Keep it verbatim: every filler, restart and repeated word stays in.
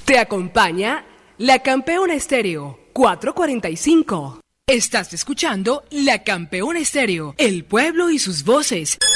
Te acompaña la Campeona Estéreo cuatrocientos cuarenta y cinco. Estás escuchando la Campeona Estéreo, el pueblo y sus voces.